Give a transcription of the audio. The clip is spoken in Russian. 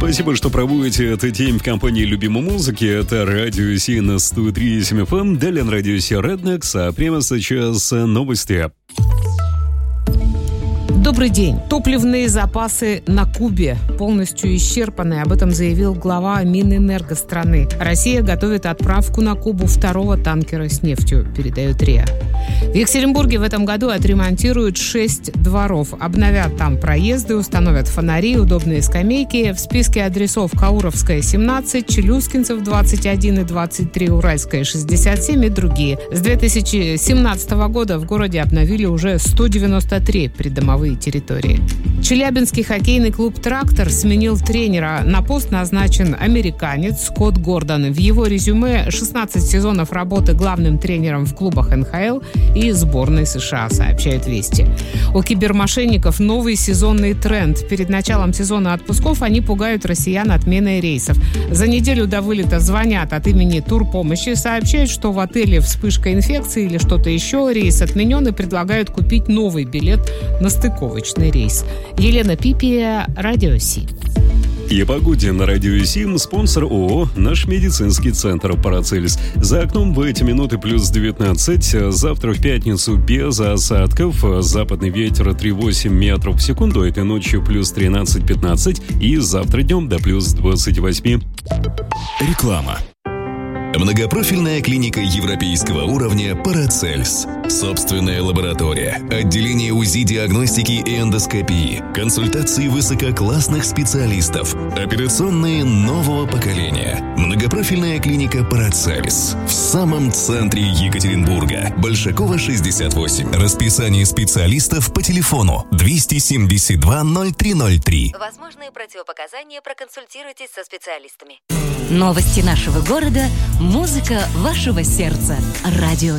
Спасибо, что проводите этот день в компании любимой музыки. Это Радио Си на 103.7 FM. Далее на Радио Си Реднекс. А прямо сейчас новости. Добрый день. Топливные запасы на Кубе полностью исчерпаны. Об этом заявил глава Минэнерго страны. Россия готовит отправку на Кубу второго танкера с нефтью, передает РИА. В Екатеринбурге в этом году отремонтируют 6 дворов. Обновят там проезды, установят фонари, удобные скамейки. В списке адресов Кауровская, 17, Челюскинцев, 21 и 23, Уральская, 67 и другие. С 2017 года в городе обновили уже 193 придомовые территории. Челябинский хоккейный клуб «Трактор» сменил тренера. На пост назначен американец Скотт Гордон. В его резюме 16 сезонов работы главным тренером в клубах НХЛ и сборной США, сообщают «Вести». У кибермошенников новый сезонный тренд. Перед началом сезона отпусков они пугают россиян отменой рейсов. За неделю до вылета звонят от имени турпомощи, сообщают, что в отеле вспышка инфекции или что-то еще, рейс отменен и предлагают купить новый билет на стыковочный рейс. Елена Пипия, Радио Си. И о погоде на Радио Сим. Спонсор ООО «Наш медицинский центр Парацельс». За окном в эти минуты плюс 19. Завтра в пятницу без осадков. Западный ветер 3,8 метров в секунду. Этой ночью плюс 13-15. И завтра днем до плюс 28. Реклама. Многопрофильная клиника европейского уровня «Парацельс». Собственная лаборатория, отделение УЗИ-диагностики и эндоскопии, консультации высококлассных специалистов, операционные нового поколения. Многопрофильная клиника «Парацельс» в самом центре Екатеринбурга. Большакова, 68. Расписание специалистов по телефону 272 0303. Возможные противопоказания, проконсультируйтесь со специалистами. Новости нашего города, музыка вашего сердца. Радио